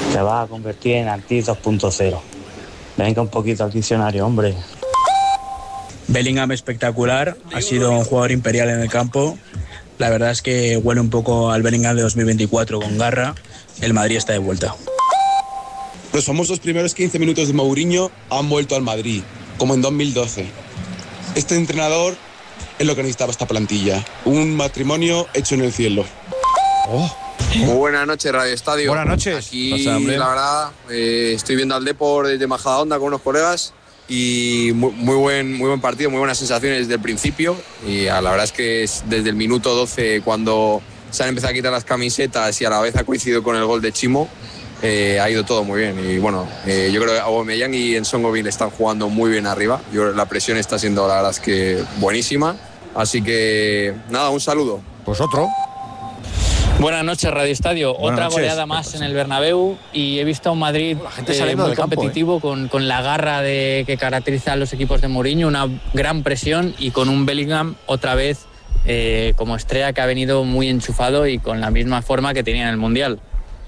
Te vas a convertir en Artis 2.0. Venga un poquito al diccionario, hombre. Bellingham espectacular, ha sido un jugador imperial en el campo. La verdad es que huele un poco al Bellingham de 2024 con garra. El Madrid está de vuelta. Los famosos primeros 15 minutos de Mourinho han vuelto al Madrid, como en 2012. Este entrenador es lo que necesitaba esta plantilla. Un matrimonio hecho en el cielo. Muy buenas noches, Radio Estadio. Buenas noches. Aquí, la verdad, estoy viendo al Depor desde Majadahonda con unos colegas y muy buen partido, muy buenas sensaciones desde el principio. Y la verdad es que desde el minuto 12, cuando se han empezado a quitar las camisetas y a la vez ha coincidido con el gol de Chimo, ha ido todo muy bien. Y bueno, yo creo que Aubameyang y Nsongobil están jugando muy bien arriba. La presión está siendo, la verdad es que buenísima. Así que nada, un saludo. Pues otro. Buenas noches, Radio Estadio. Otra goleada más en el Bernabéu y he visto a un Madrid muy competitivo, con la garra que caracteriza a los equipos de Mourinho, una gran presión y con un Bellingham otra vez como estrella que ha venido muy enchufado y con la misma forma que tenía en el Mundial.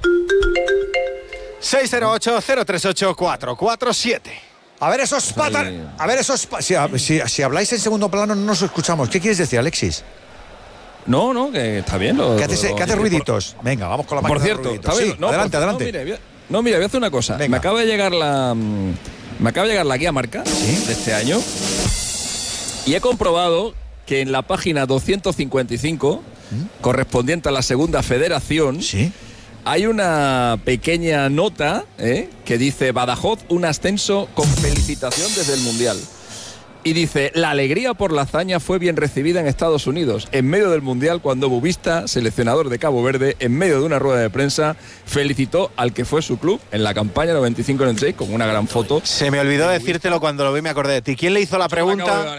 608-038-447. A ver esos patas. A ver esos. Si habláis en segundo plano no nos escuchamos. ¿Qué quieres decir, Alexis? No, que está bien. ¿Qué hace ruiditos? Venga, vamos con la máquina. Por cierto, de está bien. sí, adelante. Mira, voy a hacer una cosa. Venga. Me acaba de llegar la guía marca de este año y he comprobado que en la página 255, correspondiente a la segunda federación, hay una pequeña nota que dice: Badajoz, un ascenso con felicitación desde el Mundial. Y dice: la alegría por la hazaña fue bien recibida en Estados Unidos, en medio del Mundial, cuando Bubista, seleccionador de Cabo Verde, en medio de una rueda de prensa, felicitó al que fue su club en la campaña 95-96 con una gran foto. Se me olvidó decírtelo cuando lo vi, me acordé de ti. ¿Quién le hizo la pregunta?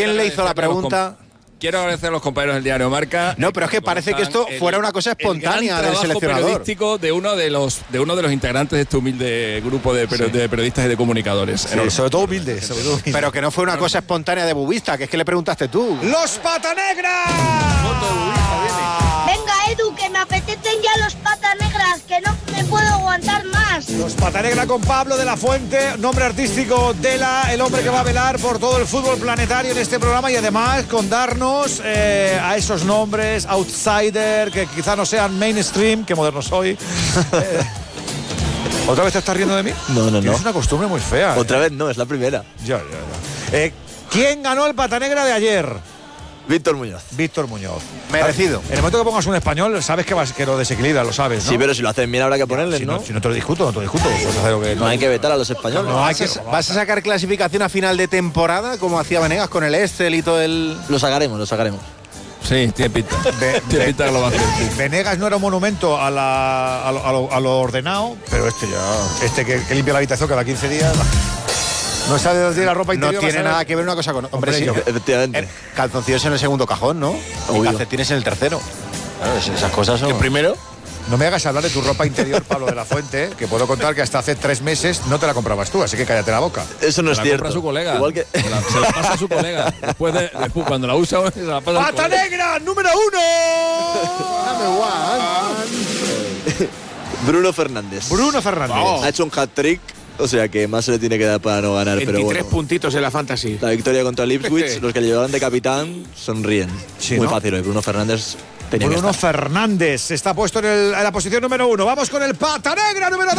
Quiero agradecer a los compañeros del diario Marca. No, pero es que parece que esto fuera una cosa espontánea del seleccionador. Periodístico de uno de los integrantes de este humilde grupo de periodistas y de comunicadores. Sí, sobre todo humilde. Pero que no fue una cosa espontánea de Bubista, que es que le preguntaste tú. ¡Los Patanegras! Venga, Edu, que me apetecen ya los Patanegras, que no me puedo aguantar más. Los Patanegra con Pablo de la Fuente, nombre artístico Dela, el hombre que va a velar por todo el fútbol planetario en este programa y además con darnos a esos nombres outsider que quizá no sean mainstream, que moderno soy. ¿Otra vez te estás riendo de mí? No. Es una costumbre muy fea. Otra vez no, es la primera. Ya. ¿Quién ganó el Patanegra de ayer? Víctor Muñoz. Merecido. En el momento que pongas un español, sabes que lo desequilibra, lo sabes, ¿no? Sí, pero si lo hacen bien habrá que ponerles, ¿no? Si no te lo discuto. Puedes hacer lo que no hay que vetar a los españoles. ¿Vas a sacar clasificación a final de temporada como hacía Venegas con el Excel y todo el...? Lo sacaremos. Sí, tiene pinta. Tiene pinta que lo va a hacer. Sí. Venegas no era un monumento a lo ordenado, pero este que limpia la habitación cada 15 días... No sabe de la ropa interior. No tiene nada que ver una cosa con... Hombre, sí, efectivamente. Calzoncillos en el segundo cajón, ¿no? Y calcetines en el tercero. Claro, esas cosas son... ¿El primero? No me hagas hablar de tu ropa interior, Pablo de la Fuente, que puedo contar que hasta hace 3 meses no te la comprabas tú, así que cállate la boca. Eso no es cierto. La compra su colega. Igual que... se la pasa a su colega. Después cuando la usa, se la pasa a su ¡Pata negra, número 1! Bruno Fernández. Ha hecho un hat-trick. O sea que más se le tiene que dar para no ganar. 23 pero bueno, puntos en la Fantasy. La victoria contra el Ipswich, los que le llevaban de capitán sonríen. Sí, muy fácil hoy. Bruno Fernández tenía Bruno Fernández está puesto en la posición número 1. Vamos con el Pata Negra número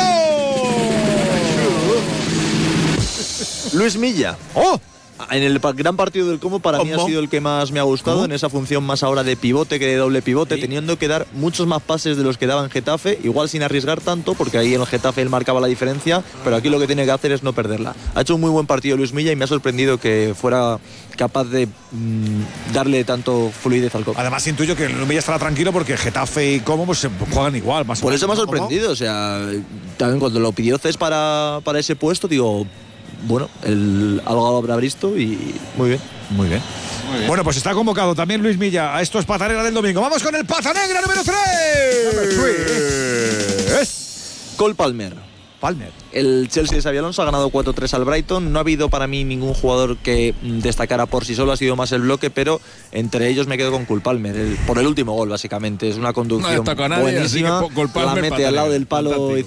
2. Luis Milla. ¡Oh! En el gran partido del Como para mí ha sido el que más me ha gustado, en esa función más ahora de pivote que de doble pivote, teniendo que dar muchos más pases de los que daba en Getafe, igual sin arriesgar tanto, porque ahí en el Getafe él marcaba la diferencia, pero aquí lo que tiene que hacer es no perderla. Ha hecho un muy buen partido Luis Milla y me ha sorprendido que fuera capaz de darle tanto fluidez al Como. Además intuyo que Luis Milla estará tranquilo porque Getafe y Como pues, juegan igual. Más por eso me ha sorprendido, o sea, también cuando lo pidió Cés para ese puesto, digo... Bueno, algo habrá visto y muy bien. Bueno, pues está convocado también Luis Milla a estos Pata Negra del domingo. Vamos con el Pata Negra número 3. Cole Palmer. El Chelsea de Xabi Alonso ha ganado 4-3 al Brighton. No ha habido para mí ningún jugador que destacara por sí solo, ha sido más el bloque, pero entre ellos me quedo con Cole Palmer, por el último gol básicamente. Es una conducción buenísima, la mete al lado del palo